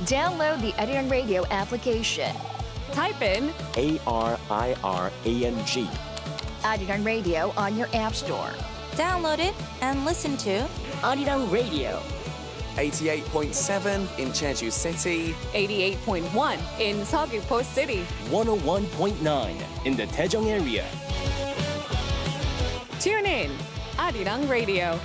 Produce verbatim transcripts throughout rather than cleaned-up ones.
Download the Arirang Radio application. Type in A R I R A N G. Arirang Radio on your app store. Download it and listen to Arirang Radio. eighty-eight point seven in Jeju City. eighty-eight point one in Seogwipo City. one oh one point nine in the Daejeong area. Tune in, Arirang Radio.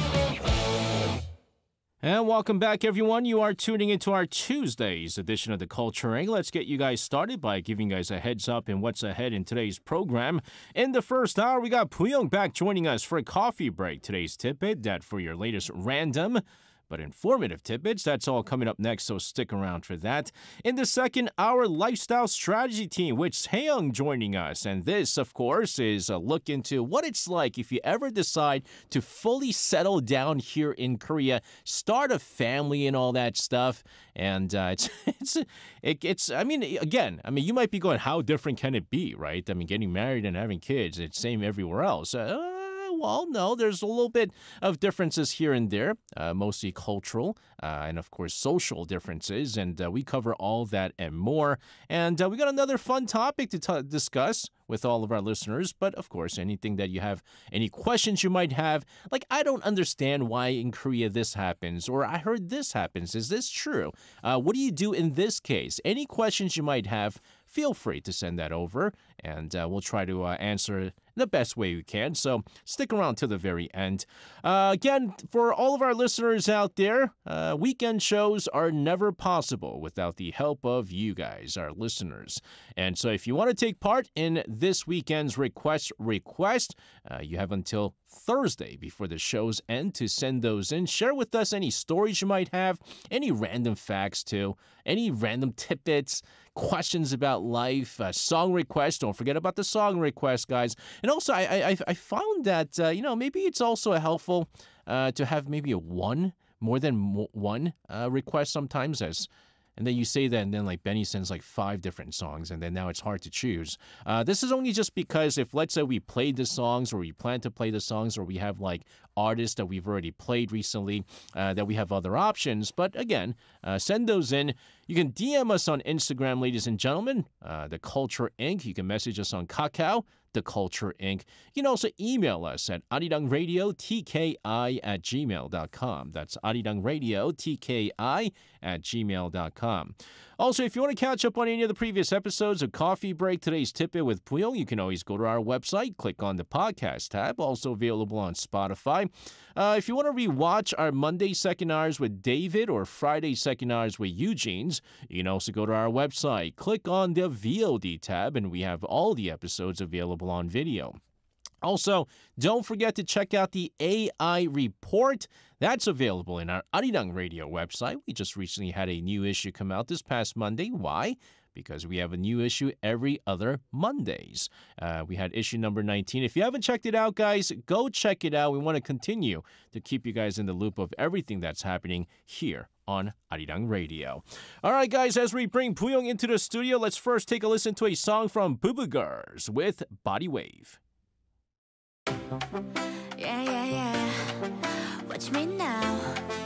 And welcome back, everyone. You are tuning into our Tuesday's edition of The Culture Angle. Let's get you guys started by giving you guys a heads up in what's ahead in today's program. In the first hour, we got Puyong back joining us for a coffee break. Today's tidbit, that for your latest random but informative tidbits. That's all coming up next, so stick around for that. In the second hour, lifestyle strategy team with Haeyoung joining us. And this, of course, is a look into what it's like if you ever decide to fully settle down here in Korea, start a family and all that stuff. And uh, it's, it's, it, it's, I mean, again, I mean, you might be going, how different can it be, right? I mean, getting married and having kids, it's same everywhere else. Uh, Well, no, there's a little bit of differences here and there, uh, mostly cultural uh, and, of course, social differences. And uh, we cover all that and more. And uh, we got another fun topic to t- discuss with all of our listeners. But, of course, anything that you have, any questions you might have, like, I don't understand why in Korea this happens, or I heard this happens. Is this true? Uh, what do you do in this case? Any questions you might have, feel free to send that over, and uh, we'll try to uh, answer the best way we can. So stick around to the very end. Uh, again, for all of our listeners out there, uh, weekend shows are never possible without the help of you guys, our listeners. And so if you want to take part in this weekend's request request, uh, you have until Thursday before the shows end to send those in. Share with us any stories you might have, any random facts too, any random tidbits, questions about life, uh, song requests. Don't forget about the song request, guys. And also, I I, I found that, uh, you know, maybe it's also helpful uh, to have maybe a one, more than mo- one uh, request sometimes as and then you say that, and then like Benny sends like five different songs, and then now it's hard to choose. Uh, this is only just because if, let's say, we played the songs, or we plan to play the songs, or we have like artists that we've already played recently, uh, that we have other options. But again, uh, send those in. You can D M us on Instagram, ladies and gentlemen, uh, The Culture Incorporated. You can message us on Kakao, The Culture Incorporated. You can also email us at arirangradiotki at gmail dot com. That's arirangradiotki at gmail dot com. Also, if you want to catch up on any of the previous episodes of Coffee Break, today's Tidbit with Puyong, you can always go to our website, click on the podcast tab, also available on Spotify. Uh, if you want to rewatch our Monday second hours with David or Friday second hours with Eugene's, you can also go to our website, click on the V O D tab, and we have all the episodes available on video. Also, don't forget to check out the A I Report. That's available in our Arirang Radio website. We just recently had a new issue come out this past Monday. Why? Because we have a new issue every other Mondays. Uh, we had issue number nineteen. If you haven't checked it out, guys, go check it out. We want to continue to keep you guys in the loop of everything that's happening here on Arirang Radio. All right, guys, as we bring Puyong into the studio, let's first take a listen to a song from Boo Boo Girls with Body Wave. Yeah, yeah, yeah. Watch me now.